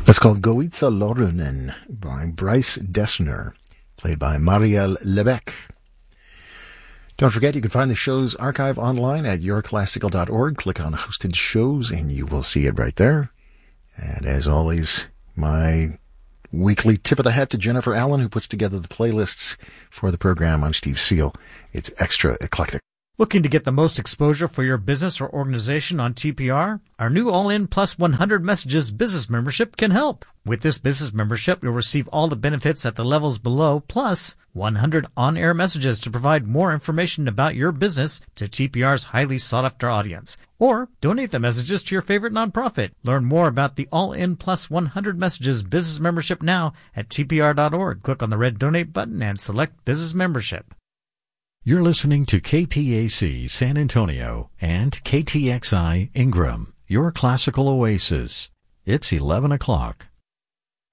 That's called Goitza Lorunen by Bryce Dessner, played by Marielle Lebec. Don't forget, you can find the show's archive online at yourclassical.org. Click on Hosted Shows, and you will see it right there. And as always, my weekly tip of the hat to Jennifer Allen, who puts together the playlists for the program. I'm Steve Seal. It's extra eclectic. Looking to get the most exposure for your business or organization on TPR? Our new All-In Plus 100 Messages business membership can help. With this business membership, you'll receive all the benefits at the levels below, plus 100 on-air messages to provide more information about your business to TPR's highly sought-after audience. Or donate the messages to your favorite nonprofit. Learn more about the All-In Plus 100 Messages business membership now at TPR.org. Click on the red Donate button and select Business Membership. You're listening to KPAC San Antonio and KTXI Ingram, your classical oasis. It's 11 o'clock.